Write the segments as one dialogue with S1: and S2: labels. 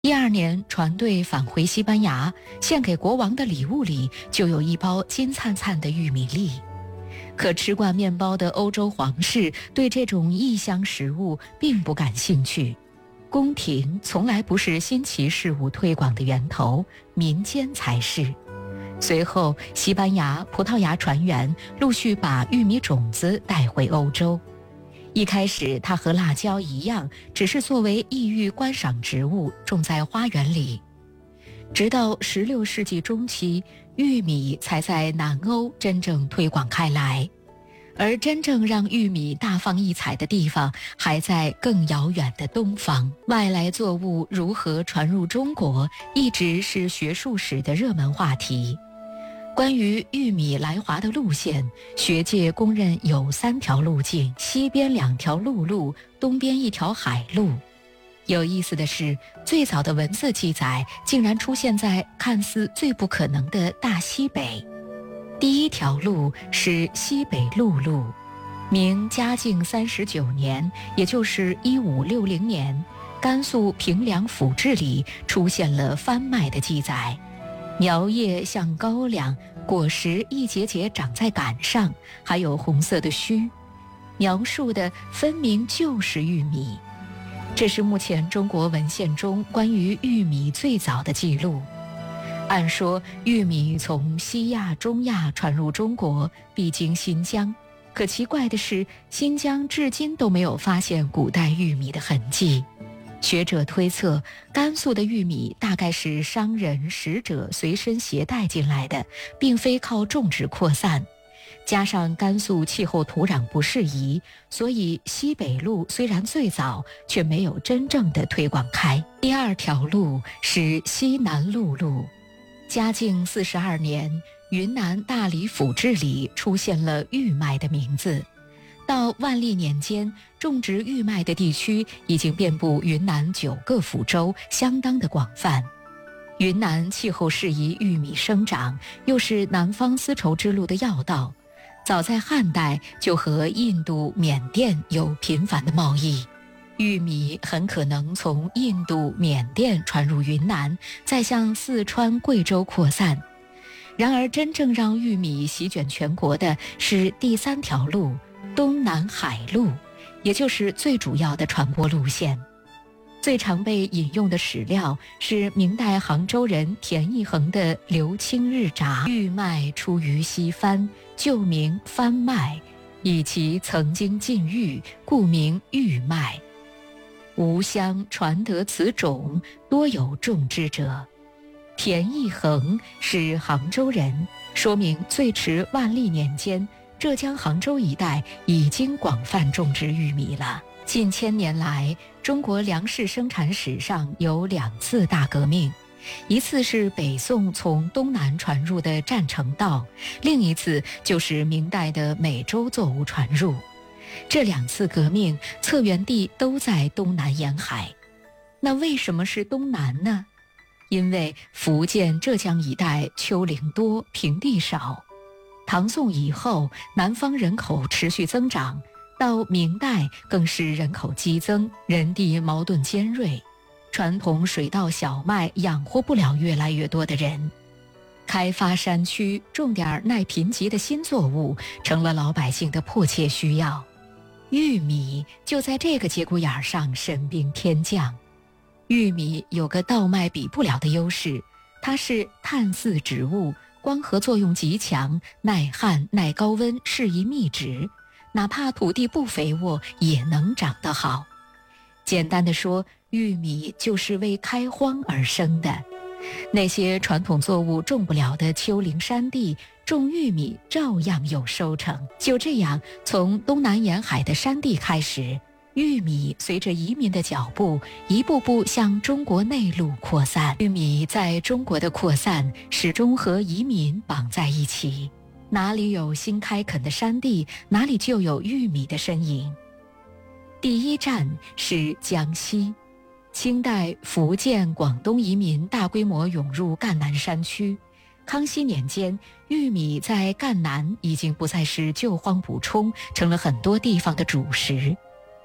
S1: 12年，船队返回西班牙，献给国王的礼物里就有一包金灿灿的玉米粒。可吃惯面包的欧洲皇室对这种异乡食物并不感兴趣。宫廷从来不是新奇事物推广的源头，民间才是。随后，西班牙、葡萄牙船员陆续把玉米种子带回欧洲。一开始，它和辣椒一样，只是作为异域观赏植物种在花园里。直到16世纪中期，玉米才在南欧真正推广开来。而真正让玉米大放异彩的地方，还在更遥远的东方。外来作物如何传入中国，一直是学术史的热门话题。关于玉米来华的路线，学界公认有3条路径：西边2条陆路，东边1条海路。有意思的是，最早的文字记载竟然出现在看似最不可能的大西北。第1条路是西北陆路，明嘉靖39年，也就是1560年，甘肃平凉府志里出现了翻麦的记载。苗叶像高粱，果实一节节长在杆上，还有红色的须，描述的分明就是玉米。这是目前中国文献中关于玉米最早的记录。按说玉米从西亚、中亚传入中国，必经新疆，可奇怪的是，新疆至今都没有发现古代玉米的痕迹。学者推测，甘肃的玉米大概是商人、使者随身携带进来的，并非靠种植扩散。加上甘肃气候土壤不适宜，所以西北路虽然最早，却没有真正的推广开。第2条路是西南陆路。嘉靖42年，云南大理府志里出现了玉麦的名字。到万历年间，种植玉麦的地区已经遍布云南9个府州，相当的广泛。云南气候适宜玉米生长，又是南方丝绸之路的要道，早在汉代就和印度、缅甸有频繁的贸易。玉米很可能从印度、缅甸传入云南，再向四川、贵州扩散。然而，真正让玉米席卷全国的是第3条路，东南海路，也就是最主要的传播路线。最常被引用的史料是明代杭州人田义衡的《刘清日札》，玉麦出于西番，旧名番麦，以其曾经禁玉，故名玉麦。吾乡传得此种，多有种之者。田义衡是杭州人，说明最迟万历年间，浙江杭州一带已经广泛种植玉米了。近1000年来，中国粮食生产史上有2次大革命，一次是北宋从东南传入的占城稻，另一次就是明代的美洲作物传入。这2次革命策源地都在东南沿海。那为什么是东南呢？因为福建、浙江一带丘陵多，平地少。唐宋以后，南方人口持续增长，到明代更是人口激增，人地矛盾尖锐，传统水稻、小麦养活不了越来越多的人。开发山区，种点耐贫瘠的新作物，成了老百姓的迫切需要。玉米就在这个节骨眼上神兵天降。玉米有个稻麦比不了的优势，它是碳饲植物，光合作用极强，耐旱、耐高温，适宜密植，哪怕土地不肥沃也能长得好。简单的说，玉米就是为开荒而生的。那些传统作物种不了的丘陵山地，种玉米照样有收成。就这样，从东南沿海的山地开始，玉米随着移民的脚步，一步步向中国内陆扩散。玉米在中国的扩散，始终和移民绑在一起。哪里有新开垦的山地，哪里就有玉米的身影。第1站是江西。清代福建、广东移民大规模涌入赣南山区。康熙年间，玉米在赣南已经不再是救荒补充，成了很多地方的主食。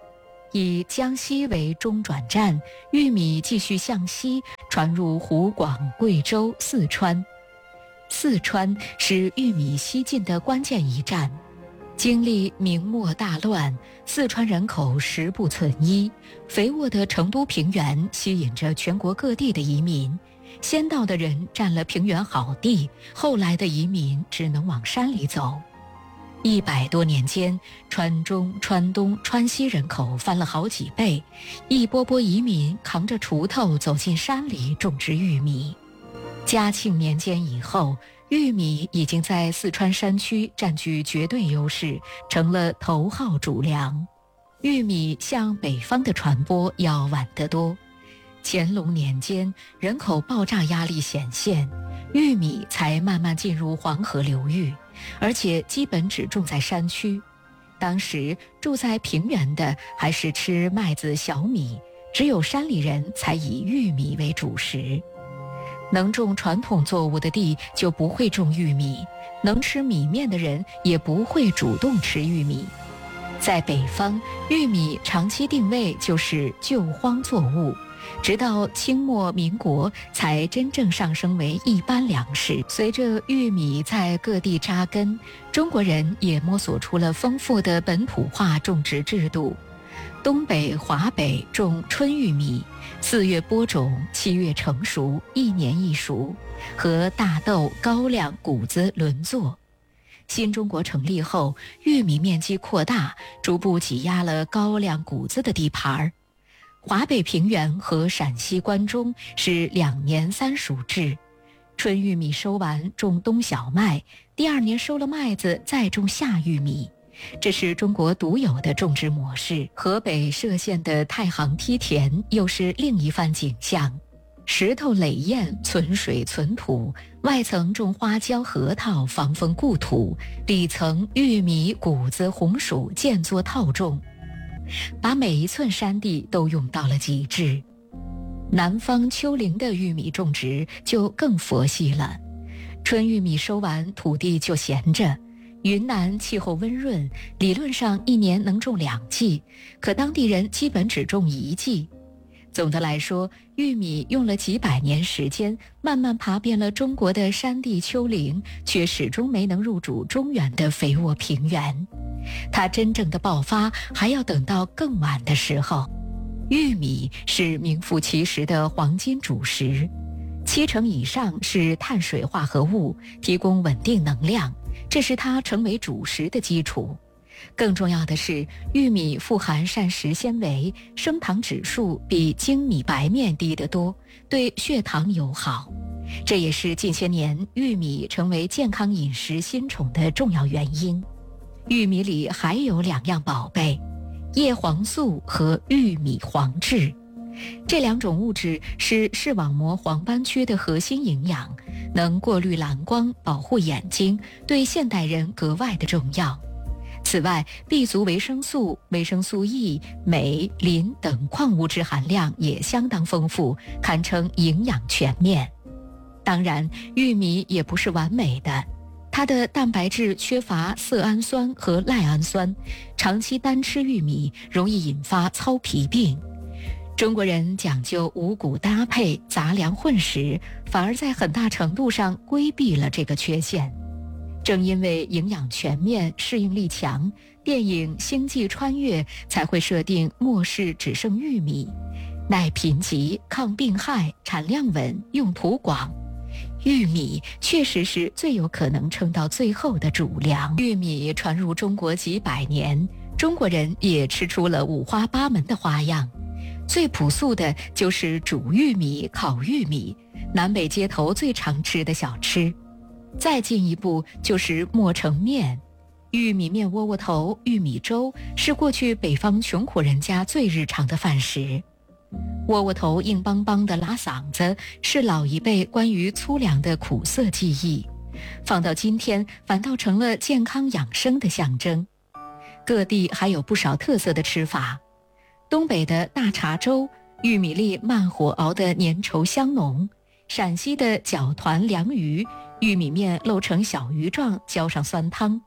S1: 以江西为中转站，玉米继续向西传入湖广、贵州、四川。四川是玉米西进的关键一站。经历明末大乱，四川人口十不存一，肥沃的成都平原吸引着全国各地的移民。先到的人占了平原好地，后来的移民只能往山里走。100多年间，川中、川东、川西人口翻了好几倍，一波波移民扛着锄头走进山里种植玉米。嘉庆年间以后，玉米已经在四川山区占据绝对优势，成了头号主粮。玉米向北方的传播要晚得多。乾隆年间，人口爆炸压力显现，玉米才慢慢进入黄河流域，而且基本只种在山区。当时住在平原的还是吃麦子、小米，只有山里人才以玉米为主食。能种传统作物的地就不会种玉米，能吃米面的人也不会主动吃玉米。在北方，玉米长期定位就是救荒作物，直到清末民国才真正上升为一般粮食。随着玉米在各地扎根，中国人也摸索出了丰富的本土化种植制度。东北、华北种春玉米，4月播种，7月成熟，1年一熟，和大豆、高粱、谷子轮作。新中国成立后，玉米面积扩大，逐步挤压了高粱、谷子的地盘。华北平原和陕西关中是2年3熟制，春玉米收完种冬小麦，第2年收了麦子再种夏玉米。这是中国独有的种植模式。河北歙县的太行梯田又是另一番景象，石头垒堰，存水存土，外层种花椒、核桃防风固土，里层玉米、谷子、红薯间作套种，把每一寸山地都用到了极致。南方丘陵的玉米种植就更佛系了，春玉米收完土地就闲着。云南气候温润，理论上1年能种2季，可当地人基本只种1季。总的来说，玉米用了几百年时间，慢慢爬遍了中国的山地丘陵，却始终没能入主中原的肥沃平原。它真正的爆发还要等到更晚的时候。玉米是名副其实的黄金主食，70%以上是碳水化合物，提供稳定能量，这是它成为主食的基础。更重要的是，玉米富含膳食纤维，升糖指数比精米白面低得多，对血糖友好。这也是近些年玉米成为健康饮食新宠的重要原因。玉米里还有2样宝贝，叶黄素和玉米黄质。这2种物质是视网膜黄斑区的核心营养，能过滤蓝光，保护眼睛，对现代人格外的重要。此外，B 族维生素、维生素 E、镁、磷等矿物质含量也相当丰富，堪称营养全面。当然，玉米也不是完美的，它的蛋白质缺乏色氨酸和赖氨酸，长期单吃玉米容易引发糙皮病。中国人讲究五谷搭配、杂粮混食，反而在很大程度上规避了这个缺陷。正因为营养全面、适应力强，电影《星际穿越》才会设定末世只剩玉米，耐贫瘠、抗病害、产量稳、用途广。玉米确实是最有可能撑到最后的主粮。玉米传入中国几百年，中国人也吃出了五花八门的花样。最朴素的就是煮玉米、烤玉米，南北街头最常吃的小吃。再进一步就是磨成面，玉米面窝窝头、玉米粥是过去北方穷苦人家最日常的饭食。窝窝头硬邦邦的拉嗓子，是老一辈关于粗粮的苦涩记忆，放到今天反倒成了健康养生的象征。各地还有不少特色的吃法。东北的大碴粥，玉米粒慢火熬得粘稠香浓；陕西的饺团凉鱼，玉米面露成小鱼状，浇上酸汤；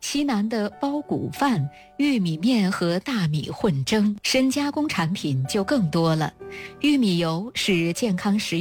S1: 西南的包谷饭、玉米面和大米混蒸，深加工产品就更多了。玉米油是健康食